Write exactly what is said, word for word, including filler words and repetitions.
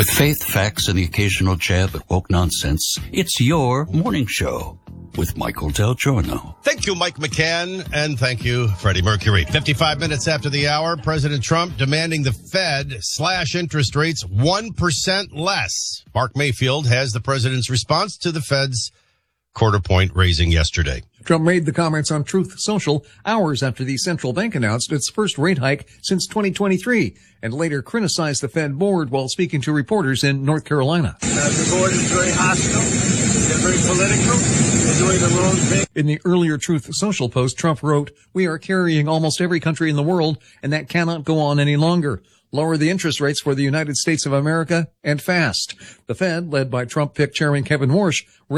With faith, facts, and the occasional jab at woke nonsense, it's your morning show with Michael Del Giorno. Thank you, Mike McCann, and thank you, Freddie Mercury. fifty-five minutes after the hour, President Trump demanding the Fed slash interest rates one percent less. Mark Mayfield has the president's response to the Fed's quarter point raising yesterday. Trump made the comments on Truth Social hours after the central bank announced its first rate hike since twenty twenty-three, and later criticized the Fed board while speaking to reporters in North Carolina. Uh, the board is very hostile. They're very political. They're doing the wrong thing. In the earlier Truth Social post, Trump wrote, "We are carrying almost every country in the world, and that cannot go on any longer. Lower the interest rates for the United States of America, and fast." The Fed, led by Trump pick Chairman Kevin Warsh,